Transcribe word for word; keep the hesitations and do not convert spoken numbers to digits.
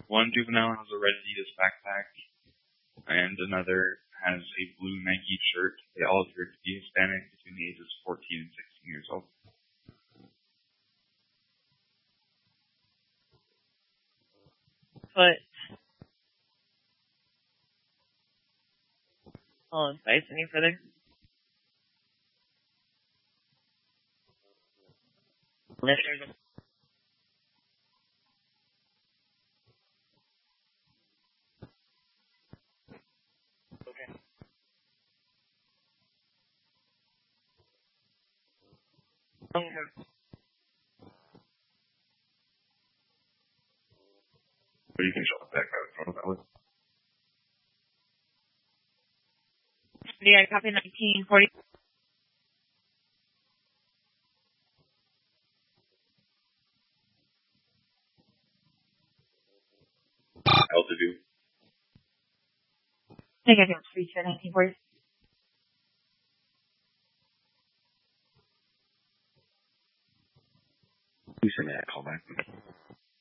One juvenile has a red Adidas backpack, and another has a blue Nike shirt. They all appear to be Hispanic between the ages of fourteen and sixteen years old. But, I'll advise any further. Listeners. Okay. Um, But you can shut the back out that way. Yeah, copy nineteen forty. Altitude. I think I can reach at nineteen forty. Please send me that call back.